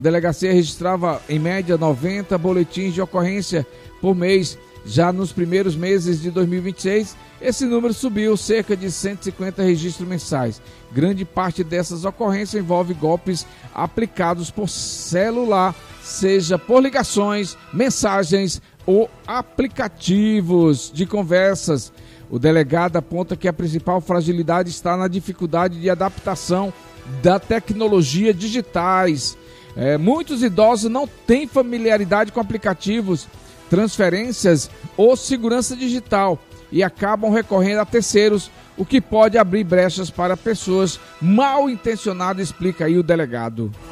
delegacia registrava em média 90 boletins de ocorrência por mês. Já nos primeiros meses de 2026, esse número subiu, cerca de 150 registros mensais. Grande parte dessas ocorrências envolve golpes aplicados por celular, seja por ligações, mensagens ou aplicativos de conversas. O delegado aponta que a principal fragilidade está na dificuldade de adaptação da tecnologia digitais. Muitos idosos não têm familiaridade com aplicativos, transferências ou segurança digital e acabam recorrendo a terceiros, o que pode abrir brechas para pessoas mal intencionadas, explica aí o delegado.